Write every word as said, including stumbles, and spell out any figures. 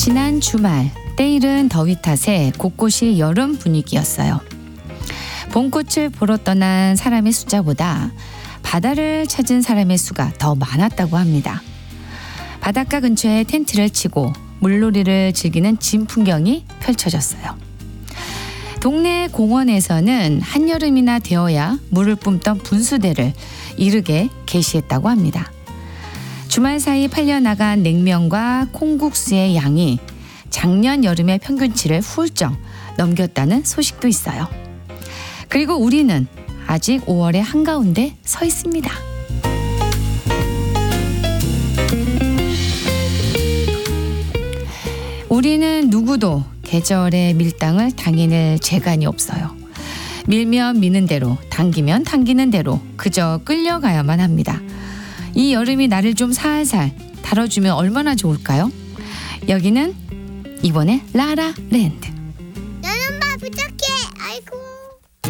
지난 주말 때이른 더위 탓에 곳곳이 여름 분위기였어요. 봄꽃을 보러 떠난 사람의 숫자보다 바다를 찾은 사람의 수가 더 많았다고 합니다. 바닷가 근처에 텐트를 치고 물놀이를 즐기는 진 풍경이 펼쳐졌어요. 동네 공원에서는 한여름이나 되어야 물을 뿜던 분수대를 이르게 게시했다고 합니다. 주말 사이 팔려나간 냉면과 콩국수의 양이 작년 여름의 평균치를 훌쩍 넘겼다는 소식도 있어요. 그리고 우리는 아직 오월의 한가운데 서 있습니다. 우리는 누구도 계절의 밀당을 당해낼 재간이 없어요. 밀면 미는 대로, 당기면 당기는 대로 그저 끌려가야만 합니다. 이 여름이 나를 좀 살살 다뤄주면 얼마나 좋을까요? 여기는 이번에 라라랜드.